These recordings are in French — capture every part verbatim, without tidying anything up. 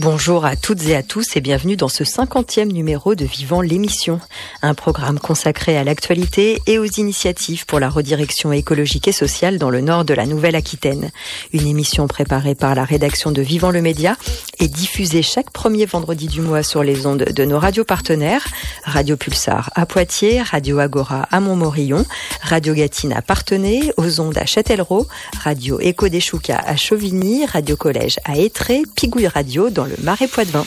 Bonjour à toutes et à tous et bienvenue dans ce cinquantième numéro de Vivant l'émission, un programme consacré à l'actualité et aux initiatives pour la redirection écologique et sociale dans le nord de la Nouvelle-Aquitaine. Une émission préparée par la rédaction de Vivant le Média et diffusée chaque premier vendredi du mois sur les ondes de nos radios partenaires, Radio Pulsar à Poitiers, Radio Agora à Montmorillon, Radio Gâtine à Parthenay, aux ondes à Châtellerault, Radio Écho des Choucas à Chauvigny, Radio Collège à Étré, Pigouille Radio dans le Marais Poitevin.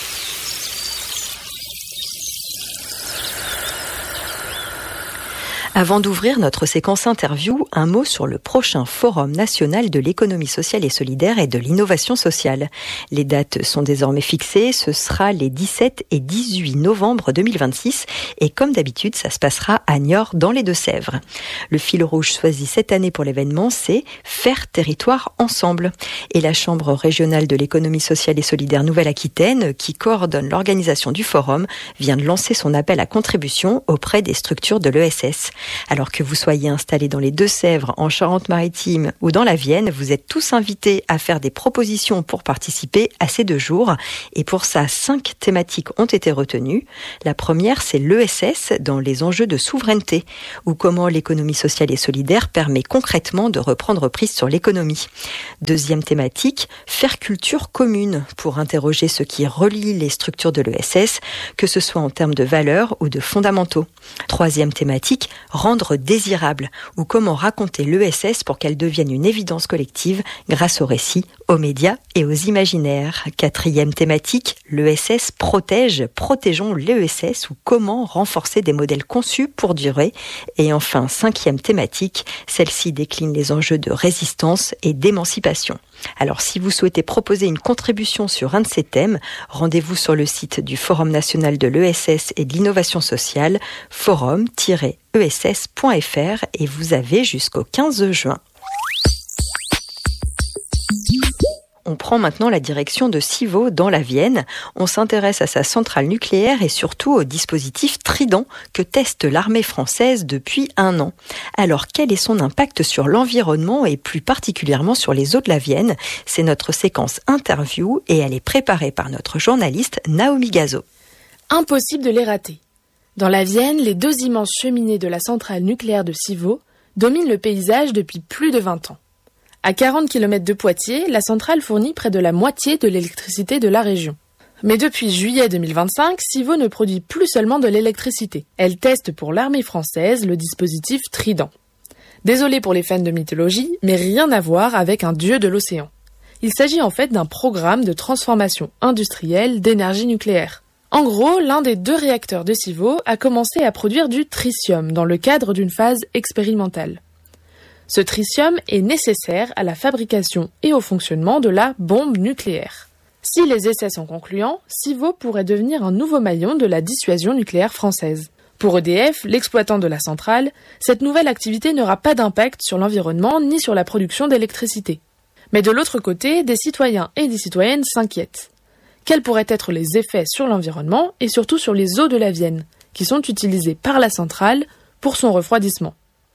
Avant d'ouvrir notre séquence interview, un mot sur le prochain Forum national de l'économie sociale et solidaire et de l'innovation sociale. Les dates sont désormais fixées, ce sera les dix-sept et dix-huit novembre deux mille vingt-six et comme d'habitude, ça se passera à Niort dans les Deux-Sèvres. Le fil rouge choisi cette année pour l'événement, c'est Faire territoire ensemble. Et la Chambre régionale de l'économie sociale et solidaire Nouvelle-Aquitaine, qui coordonne l'organisation du forum, vient de lancer son appel à contribution auprès des structures de l'E S S. Alors que vous soyez installés dans les Deux-Sèvres, en Charente-Maritime ou dans la Vienne, vous êtes tous invités à faire des propositions pour participer à ces deux jours. Et pour ça, cinq thématiques ont été retenues. La première, c'est l'E S S dans les enjeux de souveraineté, ou comment l'économie sociale et solidaire permet concrètement de reprendre prise sur l'économie. Deuxième thématique, faire culture commune, pour interroger ce qui relie les structures de l'E S S, que ce soit en termes de valeurs ou de fondamentaux. Troisième thématique, rendre désirable, ou comment raconter l'E S S pour qu'elle devienne une évidence collective grâce aux récits, aux médias et aux imaginaires. Quatrième thématique, l'E S S protège, protégeons l'E S S, ou comment renforcer des modèles conçus pour durer. Et enfin, cinquième thématique, celle-ci décline les enjeux de résistance et d'émancipation. Alors si vous souhaitez proposer une contribution sur un de ces thèmes, rendez-vous sur le site du Forum national de l'E S S et de l'innovation sociale, forum tiret e s s point f r, et vous avez jusqu'au quinze juin. On prend maintenant la direction de Civaux dans la Vienne. On s'intéresse à sa centrale nucléaire et surtout au dispositif Trident que teste l'armée française depuis un an. Alors quel est son impact sur l'environnement et plus particulièrement sur les eaux de la Vienne ? C'est notre séquence interview et elle est préparée par notre journaliste Naomi Gazo. Impossible de les rater. Dans la Vienne, les deux immenses cheminées de la centrale nucléaire de Civaux dominent le paysage depuis plus de vingt ans. À quarante kilomètres de Poitiers, la centrale fournit près de la moitié de l'électricité de la région. Mais depuis juillet deux mille vingt-cinq, Civaux ne produit plus seulement de l'électricité. Elle teste pour l'armée française le dispositif Trident. Désolé pour les fans de mythologie, mais rien à voir avec un dieu de l'océan. Il s'agit en fait d'un programme de transformation industrielle d'énergie nucléaire. En gros, l'un des deux réacteurs de Civaux a commencé à produire du tritium dans le cadre d'une phase expérimentale. Ce tritium est nécessaire à la fabrication et au fonctionnement de la bombe nucléaire. Si les essais sont concluants, Civaux pourrait devenir un nouveau maillon de la dissuasion nucléaire française. Pour E D F, l'exploitant de la centrale, cette nouvelle activité n'aura pas d'impact sur l'environnement ni sur la production d'électricité. Mais de l'autre côté, des citoyens et des citoyennes s'inquiètent. Quels pourraient être les effets sur l'environnement et surtout sur les eaux de la Vienne, qui sont utilisées par la centrale pour son refroidissement ?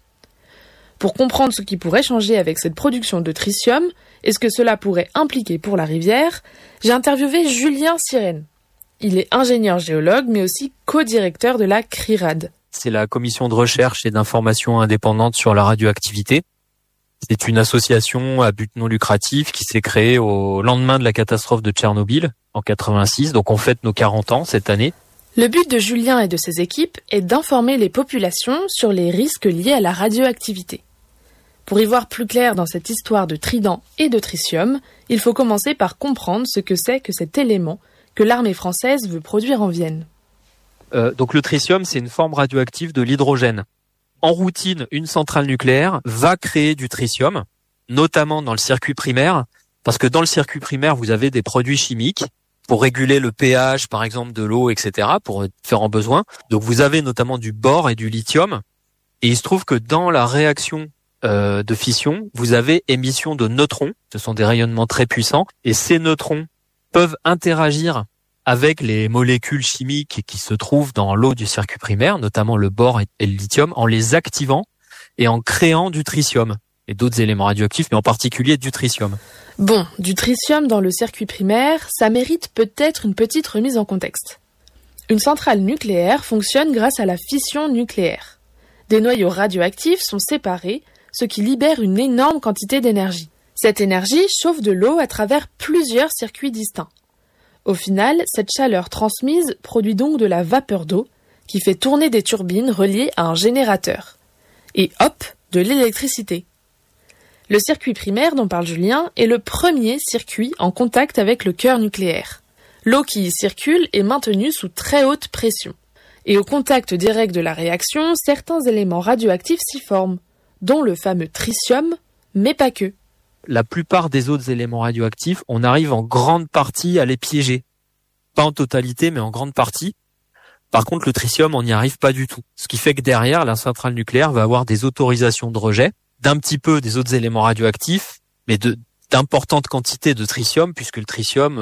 Pour comprendre ce qui pourrait changer avec cette production de tritium et ce que cela pourrait impliquer pour la rivière, j'ai interviewé Julien Sirène. Il est ingénieur géologue mais aussi co-directeur de la C R I R A D. C'est la commission de recherche et d'information indépendante sur la radioactivité. C'est une association à but non lucratif qui s'est créée au lendemain de la catastrophe de Tchernobyl en quatre-vingt-six, donc on fête nos quarante ans cette année. Le but de Julien et de ses équipes est d'informer les populations sur les risques liés à la radioactivité. Pour y voir plus clair dans cette histoire de Trident et de tritium, il faut commencer par comprendre ce que c'est que cet élément que l'armée française veut produire en Vienne. Euh, donc le tritium, c'est une forme radioactive de l'hydrogène. En routine, une centrale nucléaire va créer du tritium, notamment dans le circuit primaire, parce que dans le circuit primaire, vous avez des produits chimiques pour réguler le pH, par exemple, de l'eau, et cetera, pour différents besoins. Donc vous avez notamment du bore et du lithium. Et il se trouve que dans la réaction euh, de fission, vous avez émission de neutrons. Ce sont des rayonnements très puissants. Et ces neutrons peuvent interagir avec les molécules chimiques qui se trouvent dans l'eau du circuit primaire, notamment le bore et le lithium, en les activant et en créant du tritium. et d'autres éléments radioactifs, mais en particulier du tritium. Bon, du tritium dans le circuit primaire, ça mérite peut-être une petite remise en contexte. Une centrale nucléaire fonctionne grâce à la fission nucléaire. Des noyaux radioactifs sont séparés, ce qui libère une énorme quantité d'énergie. Cette énergie chauffe de l'eau à travers plusieurs circuits distincts. Au final, cette chaleur transmise produit donc de la vapeur d'eau qui fait tourner des turbines reliées à un générateur. Et hop, de l'électricité. Le circuit primaire dont parle Julien est le premier circuit en contact avec le cœur nucléaire. L'eau qui y circule est maintenue sous très haute pression. Et au contact direct de la réaction, certains éléments radioactifs s'y forment, dont le fameux tritium, mais pas que. La plupart des autres éléments radioactifs, on arrive en grande partie à les piéger. Pas en totalité, mais en grande partie. Par contre, le tritium, on n'y arrive pas du tout. Ce qui fait que derrière, la centrale nucléaire va avoir des autorisations de rejet d'un petit peu des autres éléments radioactifs, mais de d'importantes quantités de tritium, puisque le tritium,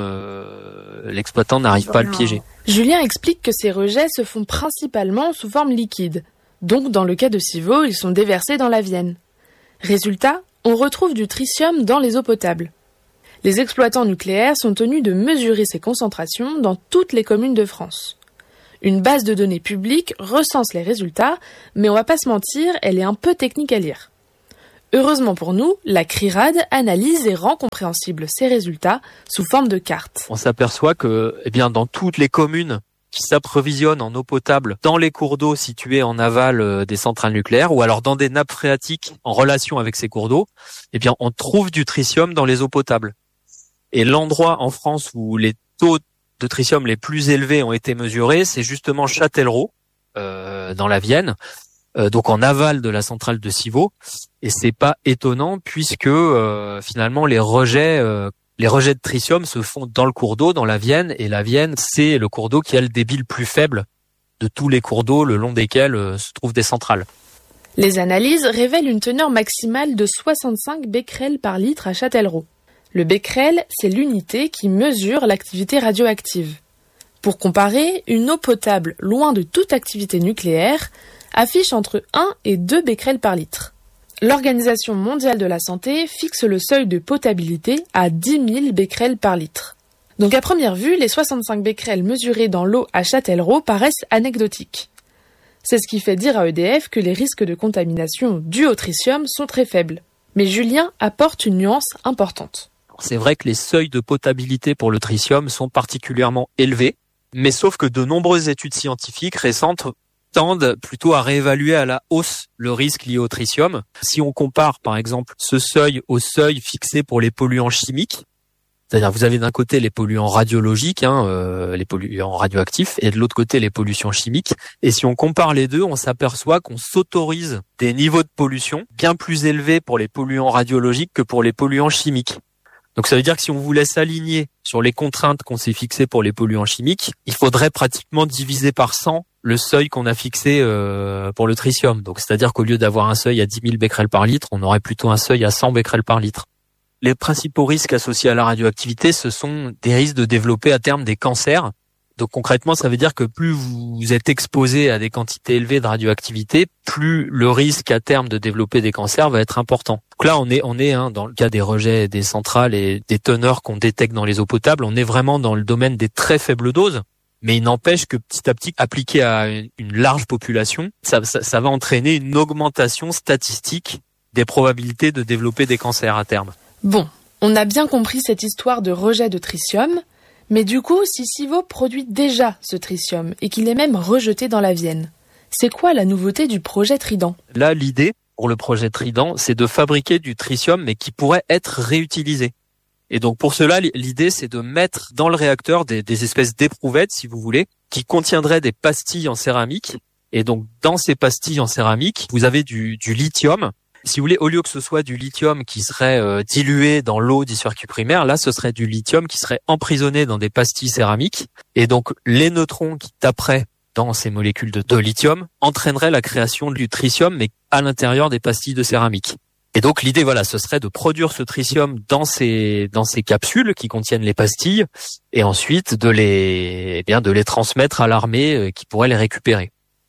euh, l'exploitant n'arrive pas à le piéger. Julien explique que ces rejets se font principalement sous forme liquide. Donc, dans le cas de Civaux, ils sont déversés dans la Vienne. Résultat, on retrouve du tritium dans les eaux potables. Les exploitants nucléaires sont tenus de mesurer ces concentrations dans toutes les communes de France. Une base de données publique recense les résultats, mais on va pas se mentir, elle est un peu technique à lire. Heureusement pour nous, la CRIRAD analyse et rend compréhensibles ces résultats sous forme de cartes. On s'aperçoit que, eh bien, dans toutes les communes qui s'approvisionnent en eau potable dans les cours d'eau situés en aval des centrales nucléaires ou alors dans des nappes phréatiques en relation avec ces cours d'eau, eh bien, on trouve du tritium dans les eaux potables. Et l'endroit en France où les taux de tritium les plus élevés ont été mesurés, c'est justement Châtellerault, euh, dans la Vienne, euh, donc en aval de la centrale de Civaux. Et c'est pas étonnant puisque euh, finalement les rejets, euh, les rejets de tritium se font dans le cours d'eau, dans la Vienne, et la Vienne, c'est le cours d'eau qui a le débit le plus faible de tous les cours d'eau le long desquels euh, se trouvent des centrales. Les analyses révèlent une teneur maximale de soixante-cinq becquerels par litre à Châtellerault. Le becquerel, c'est l'unité qui mesure l'activité radioactive. Pour comparer, une eau potable loin de toute activité nucléaire affiche entre un et deux becquerels par litre. L'Organisation mondiale de la santé fixe le seuil de potabilité à dix mille becquerels par litre. Donc à première vue, les soixante-cinq becquerels mesurés dans l'eau à Châtellerault paraissent anecdotiques. C'est ce qui fait dire à E D F que les risques de contamination dus au tritium sont très faibles. Mais Julien apporte une nuance importante. C'est vrai que les seuils de potabilité pour le tritium sont particulièrement élevés, mais sauf que de nombreuses études scientifiques récentes tendent plutôt à réévaluer à la hausse le risque lié au tritium. Si on compare par exemple ce seuil au seuil fixé pour les polluants chimiques, c'est-à-dire vous avez d'un côté les polluants radiologiques, hein, euh, les polluants radioactifs, et de l'autre côté les pollutions chimiques, et si on compare les deux, on s'aperçoit qu'on s'autorise des niveaux de pollution bien plus élevés pour les polluants radiologiques que pour les polluants chimiques. Donc ça veut dire que si on voulait s'aligner sur les contraintes qu'on s'est fixées pour les polluants chimiques, il faudrait pratiquement diviser par cent le seuil qu'on a fixé euh, pour le tritium. Donc c'est-à-dire qu'au lieu d'avoir un seuil à dix mille becquerels par litre, on aurait plutôt un seuil à cent becquerels par litre. Les principaux risques associés à la radioactivité, ce sont des risques de développer à terme des cancers. Donc concrètement, ça veut dire que plus vous êtes exposé à des quantités élevées de radioactivité, plus le risque à terme de développer des cancers va être important. Donc là, on est, on est hein, dans le cas des rejets des centrales et des teneurs qu'on détecte dans les eaux potables, on est vraiment dans le domaine des très faibles doses. Mais il n'empêche que petit à petit, appliqué à une, une large population, ça, ça, ça va entraîner une augmentation statistique des probabilités de développer des cancers à terme. Bon, on a bien compris cette histoire de rejet de tritium, mais du coup, si Civaux produit déjà ce tritium et qu'il est même rejeté dans la Vienne, c'est quoi la nouveauté du projet Trident ? Là, l'idée pour le projet Trident, c'est de fabriquer du tritium, mais qui pourrait être réutilisé. Et donc pour cela, l'idée, c'est de mettre dans le réacteur des, des espèces d'éprouvettes, si vous voulez, qui contiendraient des pastilles en céramique. Et donc dans ces pastilles en céramique, vous avez du, du lithium. Si vous voulez, au lieu que ce soit du lithium qui serait euh, dilué dans l'eau du circuit primaire, là, ce serait du lithium qui serait emprisonné dans des pastilles céramiques. Et donc, les neutrons qui taperaient dans ces molécules de, de lithium entraîneraient la création du tritium, mais à l'intérieur des pastilles de céramique. Et donc, l'idée, voilà, ce serait de produire ce tritium dans ces dans ces capsules qui contiennent les pastilles, et ensuite de les, eh bien, de les transmettre à l'armée euh, qui pourrait les récupérer.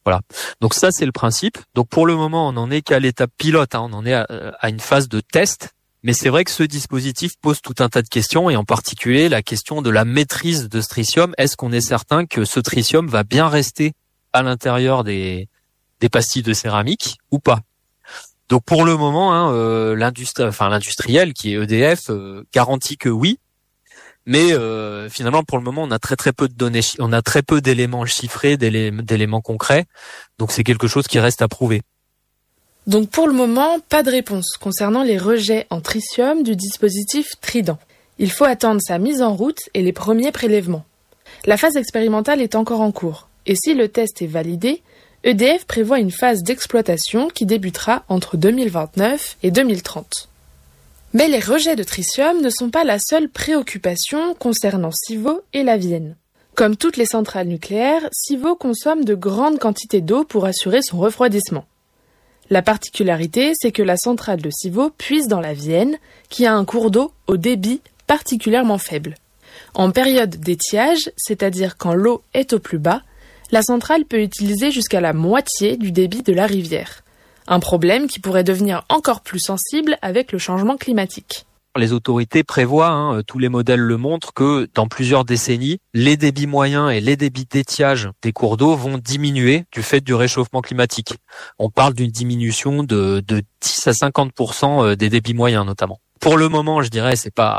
Voilà. Donc ça, c'est le principe. Donc pour le moment, on n'en est qu'à l'étape pilote, hein. On en est à, à une phase de test. Mais c'est vrai que ce dispositif pose tout un tas de questions, et en particulier la question de la maîtrise de ce tritium. Est-ce qu'on est certain que ce tritium va bien rester à l'intérieur des, des pastilles de céramique ou pas? Donc pour le moment, hein, euh, l'industrie, enfin l'industriel qui est E D F euh, garantit que oui. Mais euh, finalement, pour le moment, on a très très peu de données, on a très peu d'éléments chiffrés, d'éléments concrets. Donc c'est quelque chose qui reste à prouver. Donc pour le moment, pas de réponse concernant les rejets en tritium du dispositif Trident. Il faut attendre sa mise en route et les premiers prélèvements. La phase expérimentale est encore en cours, et si le test est validé, E D F prévoit une phase d'exploitation qui débutera entre deux mille vingt-neuf et deux mille trente. Mais les rejets de tritium ne sont pas la seule préoccupation concernant Civaux et la Vienne. Comme toutes les centrales nucléaires, Civaux consomme de grandes quantités d'eau pour assurer son refroidissement. La particularité, c'est que la centrale de Civaux puise dans la Vienne, qui a un cours d'eau au débit particulièrement faible. En période d'étiage, c'est-à-dire quand l'eau est au plus bas, la centrale peut utiliser jusqu'à la moitié du débit de la rivière. Un problème qui pourrait devenir encore plus sensible avec le changement climatique. Les autorités prévoient, hein, tous les modèles le montrent, que dans plusieurs décennies, les débits moyens et les débits d'étiage des cours d'eau vont diminuer du fait du réchauffement climatique. On parle d'une diminution de, de dix à cinquante pour cent des débits moyens notamment. Pour le moment, je dirais, c'est pas